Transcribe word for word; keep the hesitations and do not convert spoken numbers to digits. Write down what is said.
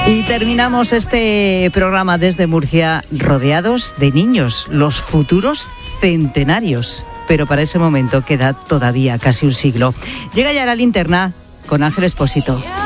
Y terminamos este programa desde Murcia rodeados de niños, los futuros centenarios. Pero para ese momento queda todavía casi un siglo. Llega ya la linterna con Ángel Expósito.